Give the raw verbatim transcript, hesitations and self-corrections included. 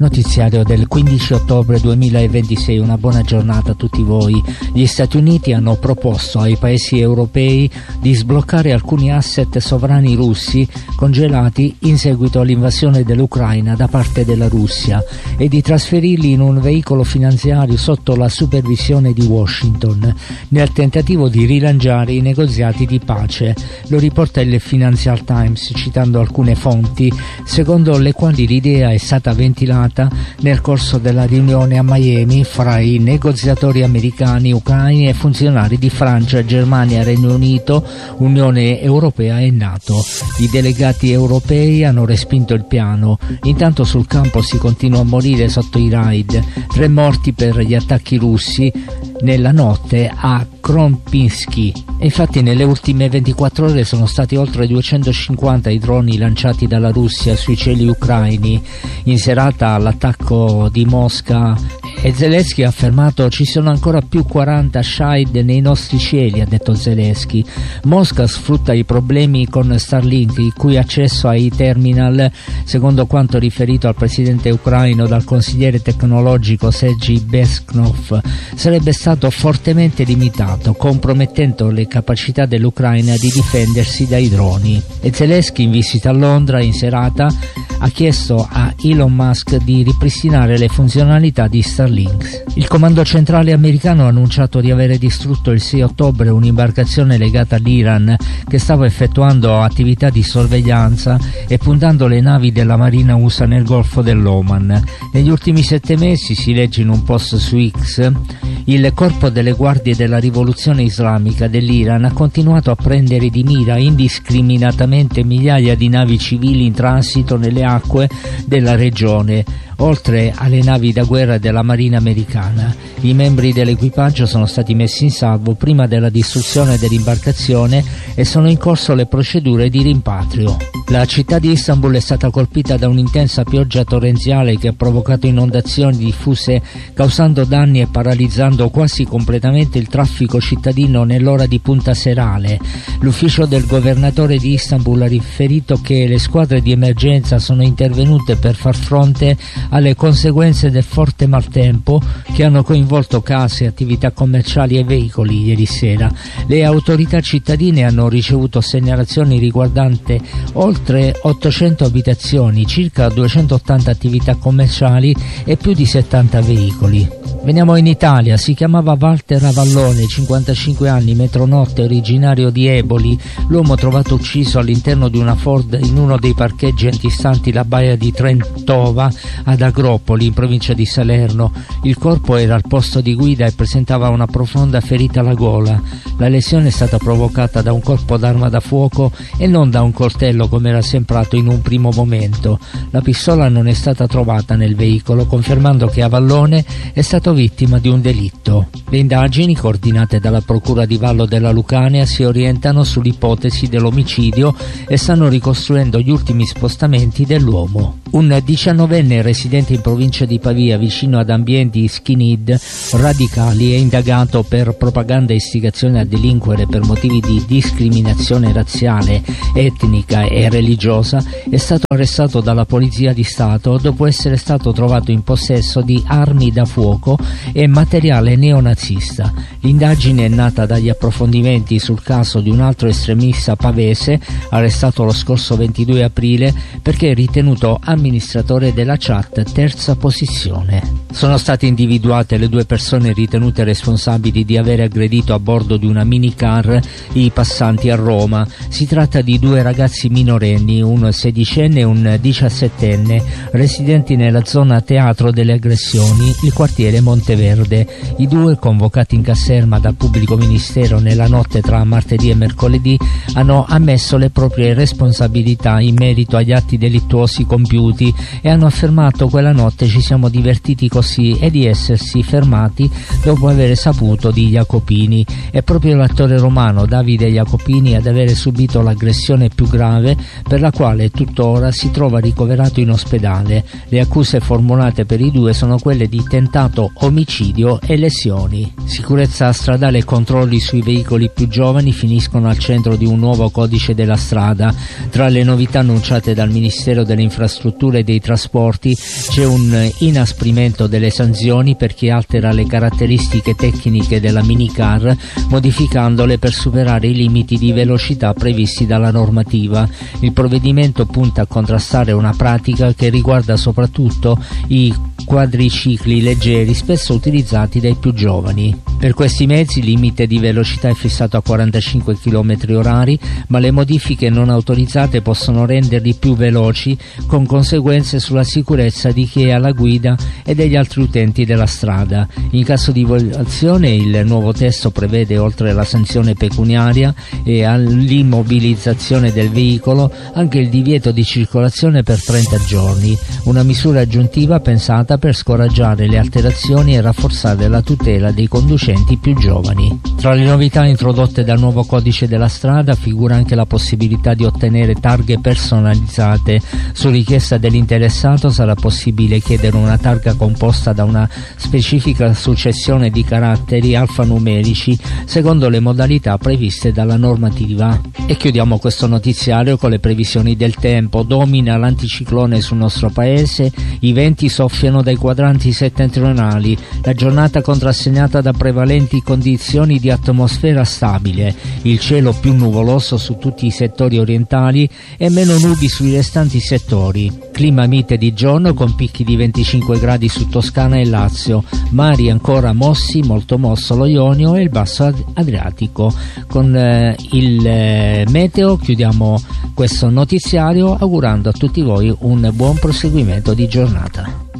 Notiziario del quindici ottobre duemilaventisei, una buona giornata a tutti voi. Gli Stati Uniti hanno proposto ai paesi europei di sbloccare alcuni asset sovrani russi congelati in seguito all'invasione dell'Ucraina da parte della Russia e di trasferirli in un veicolo finanziario sotto la supervisione di Washington, nel tentativo di rilanciare i negoziati di pace. Lo riporta il Financial Times citando alcune fonti, secondo le quali l'idea è stata ventilata nel corso della riunione a Miami fra i negoziatori americani, ucraini e funzionari di Francia, Germania, Regno Unito, Unione Europea e NATO. I delegati europei hanno respinto il piano. Intanto sul campo si continua a morire sotto i raid. Tre morti per gli attacchi russi nella notte a Krompinsky. E infatti nelle ultime ventiquattro ore sono stati oltre duecentocinquanta i droni lanciati dalla Russia sui cieli ucraini. In serata all'attacco di Mosca e Zelensky ha affermato: ci sono ancora più quaranta Shahed nei nostri cieli, ha detto Zelensky. Mosca sfrutta i problemi con Starlink, il cui accesso ai terminal, secondo quanto riferito al presidente ucraino dal consigliere tecnologico Sergei Besknov, sarebbe stato fortemente limitato, compromettendo le capacità dell'Ucraina di difendersi dai droni. E Zelensky, in visita a Londra in serata, ha chiesto a Elon Musk di ripristinare le funzionalità di Starlink. Il comando centrale americano ha annunciato di avere distrutto il sei ottobre un'imbarcazione legata all'Iran che stava effettuando attività di sorveglianza e puntando le navi della Marina U S A nel Golfo dell'Oman. Negli ultimi sette mesi, si legge in un post su X, il corpo delle guardie della rivoluzione islamica dell'Iran ha continuato a prendere di mira indiscriminatamente migliaia di navi civili in transito nelle acque della regione, oltre alle navi da guerra della Marina americana. I membri dell'equipaggio sono stati messi in salvo prima della distruzione dell'imbarcazione e sono in corso le procedure di rimpatrio. La città di Istanbul è stata colpita da un'intensa pioggia torrenziale che ha provocato inondazioni diffuse, causando danni e paralizzando quasi completamente il traffico cittadino nell'ora di punta serale. L'ufficio del governatore di Istanbul ha riferito che le squadre di emergenza sono intervenute per far fronte alle conseguenze del forte maltempo che hanno coinvolto case, attività commerciali e veicoli ieri sera. Le autorità cittadine hanno ricevuto segnalazioni riguardanti oltre ottocento abitazioni, circa duecentottanta attività commerciali e più di settanta veicoli. Veniamo in Italia. Si chiamava Walter Avallone, cinquantacinque anni, metronotte, originario di Eboli, l'uomo trovato ucciso all'interno di una Ford in uno dei parcheggi antistanti la baia di Trentova ad Agropoli, in provincia di Salerno. Il corpo era al posto di guida e presentava una profonda ferita alla gola. La lesione è stata provocata da un colpo d'arma da fuoco e non da un coltello come era sembrato in un primo momento. La pistola non è stata trovata nel veicolo, confermando che Avallone è stato vittima di un delitto. Le indagini, coordinate dalla Procura di Vallo della Lucania, si orientano sull'ipotesi dell'omicidio e stanno ricostruendo gli ultimi spostamenti dell'uomo. Un diciannovenne residente in provincia di Pavia, vicino ad ambienti skinhead radicali, è indagato per propaganda e istigazione a delinquere per motivi di discriminazione razziale, etnica e religiosa. È stato arrestato dalla Polizia di Stato dopo essere stato trovato in possesso di armi da fuoco e materiale neonazista. L'indagine è nata dagli approfondimenti sul caso di un altro estremista pavese, arrestato lo scorso ventidue aprile perché è ritenuto amministratore della chat Terza Posizione. Sono state individuate le due persone ritenute responsabili di aver aggredito a bordo di una minicar i passanti a Roma. Si tratta di due ragazzi minorenni, un sedicenne e un diciassettenne, residenti nella zona teatro delle aggressioni, il quartiere Monteverde. I due, convocati in caserma dal pubblico ministero nella notte tra martedì e mercoledì, hanno ammesso le proprie responsabilità in merito agli atti delittuosi compiuti e hanno affermato: quella notte ci siamo divertiti così, e di essersi fermati dopo aver saputo di Jacopini. È proprio proprio l'attore romano Davide Jacopini ad avere subito l'aggressione più grave, per la quale tuttora si trova ricoverato in ospedale. Le accuse formulate per i due sono quelle di tentato omicidio e lesioni. Sicurezza stradale e controlli sui veicoli più giovani finiscono al centro di un nuovo codice della strada. Tra le novità annunciate dal Ministero delle Infrastrutture e dei Trasporti c'è un inasprimento delle sanzioni per chi altera le caratteristiche tecniche della minicar, modificandole per superare i limiti di velocità previsti dalla normativa. Il provvedimento punta a contrastare una pratica che riguarda soprattutto i quadricicli leggeri, spesso utilizzati dai più giovani. Per questi mezzi il limite di velocità è fissato a quarantacinque chilometri orari, ma le modifiche non autorizzate possono renderli più veloci, con conseguenze sulla sicurezza di chi è alla guida e degli altri utenti della strada. In caso di violazione il nuovo testo prevede, oltre alla sanzione pecuniaria e all'immobilizzazione del veicolo, anche il divieto di circolazione per trenta giorni, una misura aggiuntiva pensata per scoraggiare le alterazioni e rafforzare la tutela dei conducenti più giovani. Tra le novità introdotte dal nuovo codice della strada figura anche la possibilità di ottenere targhe personalizzate. Su richiesta dell'interessato sarà possibile chiedere una targa composta da una specifica successione di caratteri alfanumerici secondo le modalità previste dalla normativa. E chiudiamo questo notiziario con le previsioni del tempo. Domina l'anticiclone sul nostro paese, i venti soffiano dai quadranti settentrionali, la giornata contrassegnata da prevalenti condizioni di atmosfera stabile, il cielo più nuvoloso su tutti i settori orientali e meno nubi sui restanti settori. Clima mite di giorno con picchi di venticinque gradi su Toscana e Lazio, mari ancora mossi, molto mosso lo Ionio e il basso Adriatico. Con eh, il eh, meteo chiudiamo questo notiziario augurando a tutti voi un buon proseguimento di giornata.